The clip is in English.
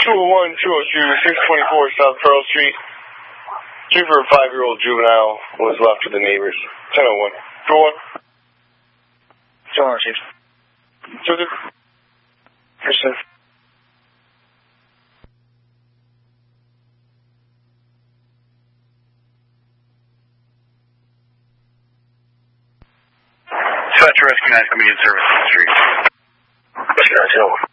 201, 202, 624 South Pearl Street. 3 for a 5-year-old juvenile was left to the neighbors. 1001. Go on. Go on, Chief. So the... Yes, sir. Dispatcher Rescue 9 Community Service on the street. Rescue 9,